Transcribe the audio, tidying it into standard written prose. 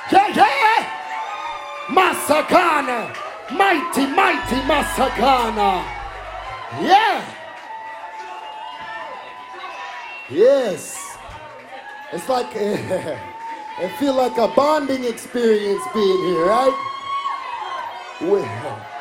Yeah, yeah. Masakana. Mighty, mighty Masakana. Yeah. Yes. It's like, it feels like a bonding experience being here, right? Well,